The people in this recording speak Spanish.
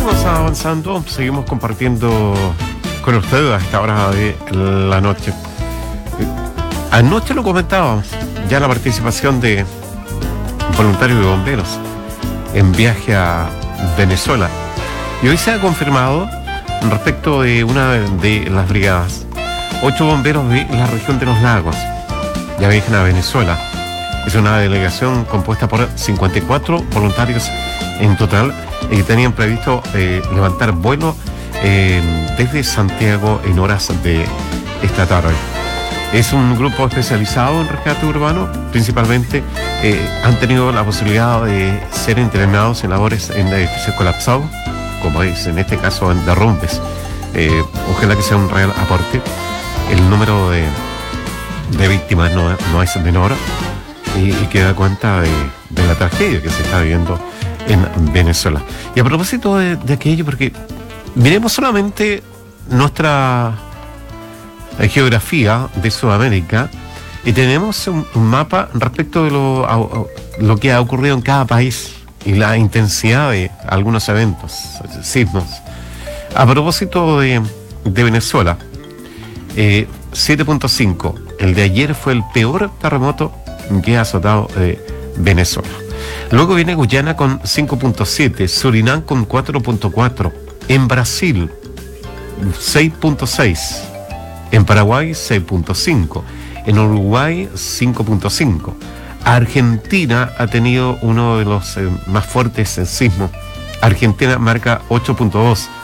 seguimos avanzando, seguimos compartiendo con ustedes a esta hora de la noche. Anoche lo comentábamos, ya la participación de voluntarios de bomberos en viaje a Venezuela. Y hoy se ha confirmado respecto de una de las brigadas, 8 bomberos de la región de los lagos ya viajan a Venezuela. Es una delegación compuesta por 54 voluntarios en total y que tenían previsto levantar vuelo desde Santiago en horas de esta tarde. Es un grupo especializado en rescate urbano, principalmente han tenido la posibilidad de ser entrenados en labores en edificios colapsados, como es en este caso en derrumbes. Ojalá que sea un real aporte. El número de víctimas no es menor y que da cuenta de la tragedia que se está viviendo en Venezuela. Y a propósito de aquello, porque miremos solamente nuestra geografía de Sudamérica y tenemos un mapa respecto de lo que ha ocurrido en cada país y la intensidad de algunos eventos, sismos. A propósito de Venezuela, 7.5, el de ayer fue el peor terremoto que ha azotado Venezuela. Luego viene Guyana con 5.7, Surinam con 4.4, en Brasil 6.6, en Paraguay 6.5, en Uruguay 5.5. Argentina ha tenido uno de los más fuertes sismos. Argentina marca 8.2.